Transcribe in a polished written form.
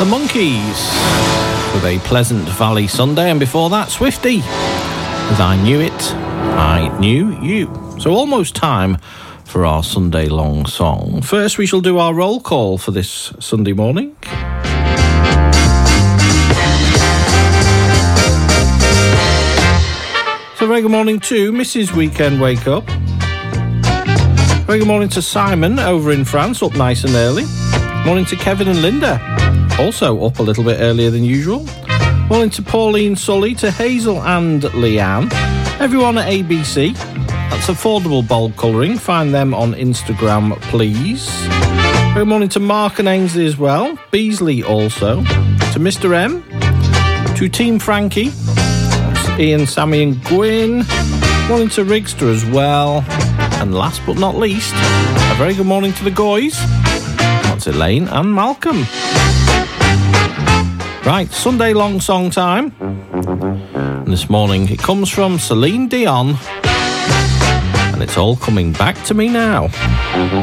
The Monkees with a Pleasant Valley Sunday, and before that, Swifty with I Knew It, I Knew You. So almost time for our Sunday long song. First, we shall do our roll call for this Sunday morning. So very good morning to Mrs. Weekend Wake Up. Very good morning to Simon over in France, up nice and early. Morning to Kevin and Linda, also up a little bit earlier than usual. Morning to Pauline Sully, to Hazel and Leanne. Everyone at ABC. That's Affordable Bold Colouring. Find them on Instagram, please. Good morning to Mark and Ainsley as well. Beasley also. To Mr. M. To Team Frankie. That's Ian, Sammy and Gwyn. Morning to Rigster as well. And last but not least, a very good morning to the Goys. That's Elaine and Malcolm. Right, Sunday long song time. And this morning it comes from Celine Dion. And it's all coming back to me now.